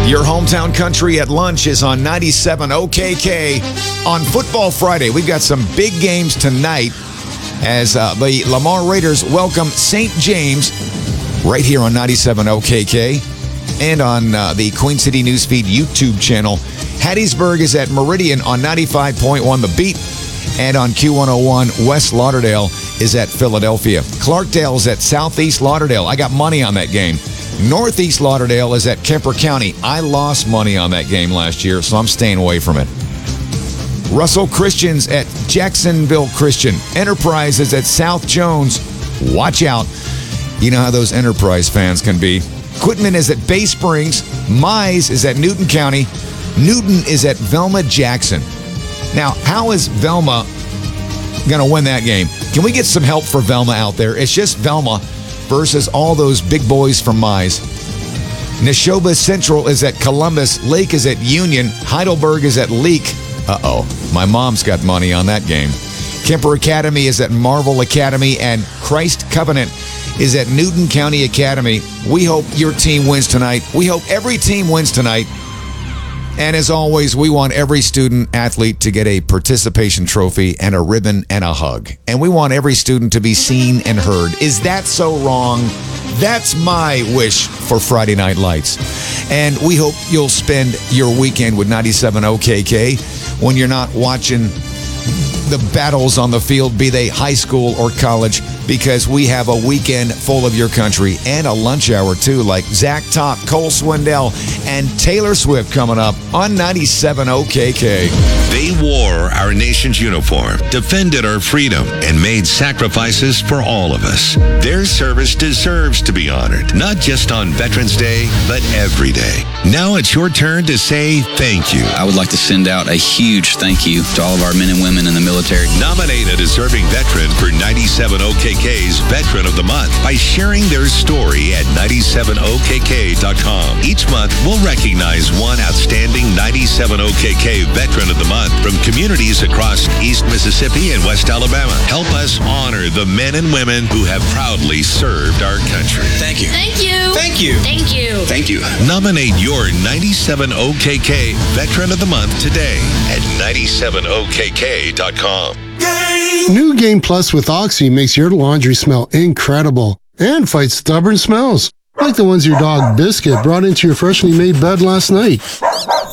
Your hometown country at lunch is on 97 OKK. On Football Friday, we've got some big games tonight as the Lamar Raiders welcome St. James right here on 97 OKK and on the Queen City Newsfeed YouTube channel. Hattiesburg is at Meridian on 95.1 The Beat, and on Q101, West Lauderdale is at Philadelphia. Clarkdale is at Southeast Lauderdale. I got money on that game. Northeast Lauderdale is at Kemper County. I lost money on that game last year, so I'm staying away from it. Russell Christian's at Jacksonville Christian. Enterprise is at South Jones. Watch out. You know how those Enterprise fans can be. Quitman is at Bay Springs. Mize is at Newton County. Newton is at Velma Jackson. Now, how is Velma going to win that game? Can we get some help for Velma out there? It's just Velma versus all those big boys from Mize. Neshoba Central is at Columbus. Lake is at Union. Heidelberg is at Leek. Uh-oh. My mom's got money on that game. Kemper Academy is at Marvel Academy, and Christ Covenant is at Newton County Academy. We hope your team wins tonight. We hope every team wins tonight. And as always, we want every student athlete to get a participation trophy and a ribbon and a hug. And we want every student to be seen and heard. Is that so wrong? That's my wish for Friday Night Lights. And we hope you'll spend your weekend with 97 OKK when you're not watching the battles on the field, be they high school or college, because we have a weekend full of your country and a lunch hour too, like Zach Top, Cole Swindell, and Taylor Swift coming up on 97 OKK. They wore our nation's uniform, defended our freedom, and made sacrifices for all of us. Their service deserves to be honored, not just on Veterans Day, but every day. Now it's your turn to say thank you. I would like to send out a huge thank you to all of our men and women in the military. Nominate a deserving veteran for 97 OKK's Veteran of the Month by sharing their story at 97okk.com. Each month, we'll recognize one outstanding 97 OKK Veteran of the Month from communities across East Mississippi and West Alabama. Help us honor the men and women who have proudly served our country. Thank you. Thank you. Thank you. Thank you. Thank you. Nominate your 97 OKK Veteran of the Month today at 97okk.com. New Game Plus with Oxy makes your laundry smell incredible and fights stubborn smells, like the ones your dog Biscuit brought into your freshly made bed last night.